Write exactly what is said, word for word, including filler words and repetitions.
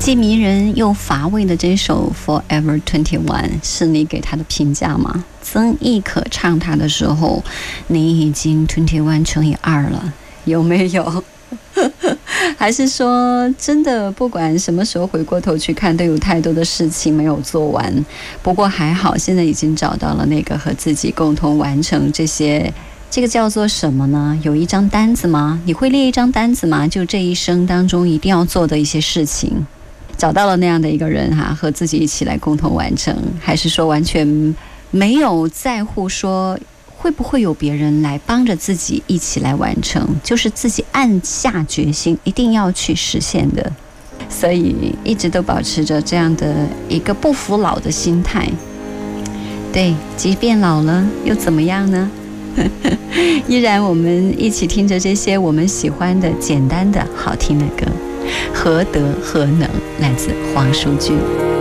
既迷人又乏味的这首 Forever twenty-one 是你给他的评价吗？曾轶可唱他的时候，你已经二十一乘以二了，有没有？还是说真的不管什么时候回过头去看，都有太多的事情没有做完？不过还好现在已经找到了那个和自己共同完成这些，这个叫做什么呢？有一张单子吗？你会列一张单子吗？就这一生当中一定要做的一些事情，找到了那样的一个人哈，和自己一起来共同完成。还是说完全没有在乎说会不会有别人来帮着自己一起来完成，就是自己暗下决心一定要去实现的。所以一直都保持着这样的一个不服老的心态。对，即便老了又怎么样呢？依然我们一起听着这些我们喜欢的简单的好听的歌。何德何能，来自黄舒骏。